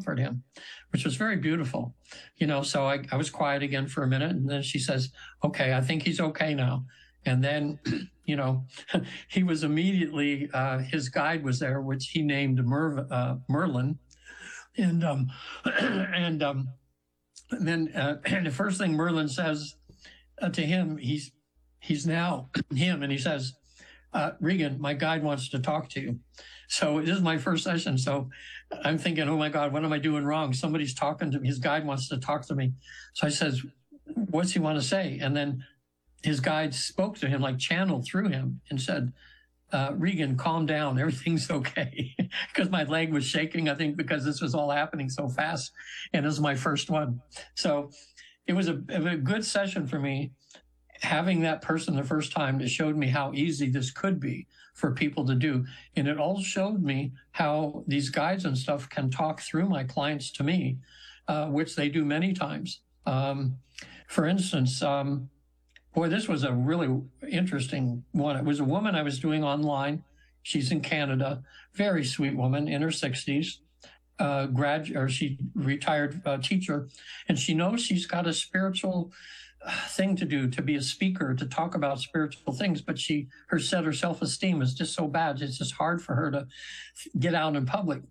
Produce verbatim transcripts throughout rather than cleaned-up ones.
comfort him, which was very beautiful. You know, so I, I was quiet again for a minute, and then she says, okay, I think he's okay now. And then, you know, he was immediately, uh, his guide was there, which he named Mer, uh, Merlin. And, um, and, um, and then uh, and the first thing Merlin says uh, to him, he's, he's now him, and he says, uh, Regan, my guide wants to talk to you. So this is my first session. So I'm thinking, oh my God, what am I doing wrong? Somebody's talking to me. His guide wants to talk to me. So I says, what's he want to say? And then his guide spoke to him, like channeled through him, and said, uh, Regan, calm down. Everything's okay. Because my leg was shaking, I think, because this was all happening so fast. And this is my first one. So it was a, a good session for me. Having that person the first time, it showed me how easy this could be for people to do. And it all showed me how these guides and stuff can talk through my clients to me, uh, which they do many times. Um, for instance, um, boy, this was a really interesting one. It was a woman I was doing online. She's in Canada, very sweet woman in her sixties, uh, grad, or she retired uh, teacher, and she knows she's got a spiritual thing to do, to be a speaker, to talk about spiritual things, but she, her said her self-esteem is just so bad. It's just hard for her to get out in public.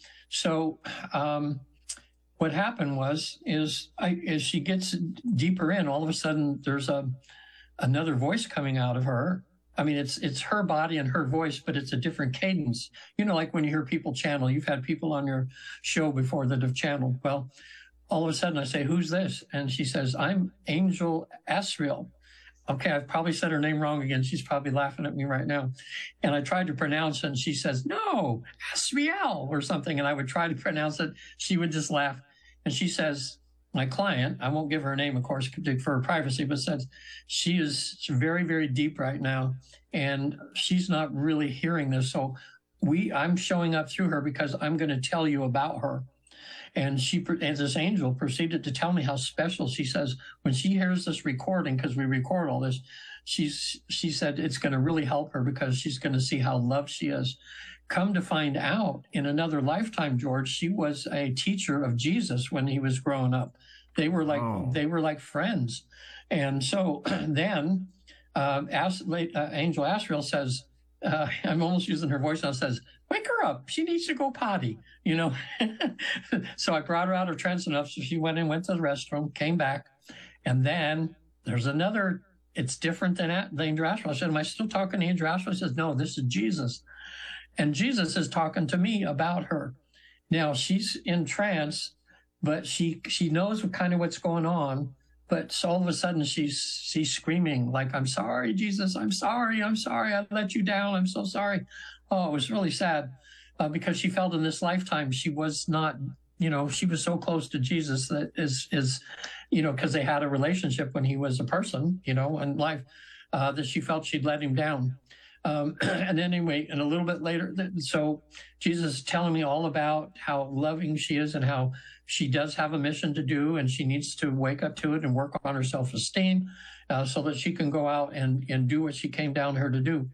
So um, what happened was, is I, as she gets deeper in, all of a sudden there's a, another voice coming out of her. I mean, it's, it's her body and her voice, but it's a different cadence. You know, like when you hear people channel, you've had people on your show before that have channeled. Well, all of a sudden I say, who's this? And she says, I'm Angel Asriel. Okay, I've probably said her name wrong again. She's probably laughing at me right now. And I tried to pronounce it, and she says, no, Asriel or something. And I would try to pronounce it. She would just laugh. And she says, my client, I won't give her name, of course, for her privacy, but says she is very, very deep right now. And she's not really hearing this. So we, I'm showing up through her because I'm going to tell you about her. And she, as this angel, proceeded to tell me how special. She says, when she hears this recording, because we record all this, she's, she said it's going to really help her because she's going to see how loved she is. Come to find out, in another lifetime, George, she was a teacher of Jesus when he was growing up. They were like, oh. they were like friends. And so then uh, As, uh, Angel Asriel says, uh, I'm almost using her voice now, says, wake her up. She needs to go potty, you know. So I brought her out of trance enough. So she went in, went to the restroom, came back. And then there's another, it's different than, than Angel Asriel. I said, am I still talking to Angel Asriel? He says, no, this is Jesus. And Jesus is talking to me about her. Now she's in trance, but she, she knows what kind of what's going on. But so all of a sudden she's, she's screaming like, I'm sorry, Jesus, I'm sorry, I'm sorry, I let you down, I'm so sorry. Oh, it was really sad uh, because she felt in this lifetime she was not, you know, she was so close to Jesus that is, is you know, because they had a relationship when he was a person, you know, in life, uh, that she felt she'd let him down. Um, and then anyway, and a little bit later, so Jesus is telling me all about how loving she is and how she does have a mission to do, and she needs to wake up to it and work on her self-esteem uh, so that she can go out and, and do what she came down here to do.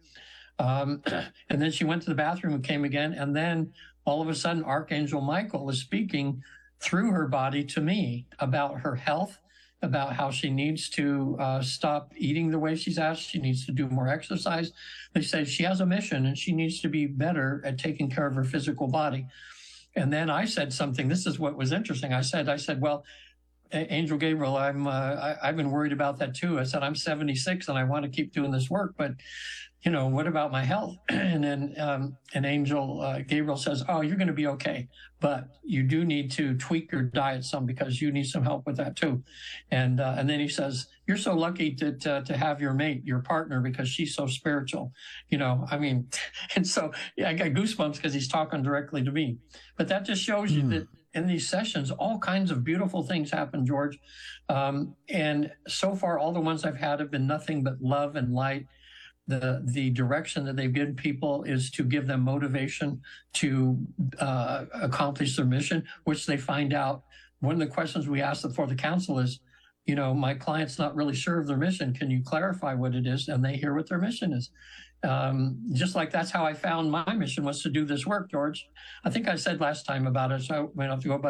Um, and then she went to the bathroom and came again. And then all of a sudden, Archangel Michael is speaking through her body to me about her health, about how she needs to uh, stop eating the way she's asked. She needs to do more exercise. They say she has a mission and she needs to be better at taking care of her physical body. And then I said something, this is what was interesting. I said, I said, well, Angel Gabriel, I'm, uh, I, I've been worried about that too. I said, I'm seventy-six and I want to keep doing this work, but you know, what about my health? And then um, an Angel uh, Gabriel says, oh, you're going to be okay, but you do need to tweak your diet some because you need some help with that too. And uh, and then he says, you're so lucky to, to to have your mate, your partner, because she's so spiritual. You know, I mean, and so yeah, I got goosebumps because he's talking directly to me. But that just shows mm. you that in these sessions, all kinds of beautiful things happen, George. Um, and so far, all the ones I've had have been nothing but love and light. The, the direction that they've given people is to give them motivation to uh, accomplish their mission, which they find out. One of the questions we ask for the council is, you know, my client's not really sure of their mission. Can you clarify what it is? And they hear what their mission is. Um, just like that's how I found my mission was to do this work, George. I think I said last time about it, so I went off to go, but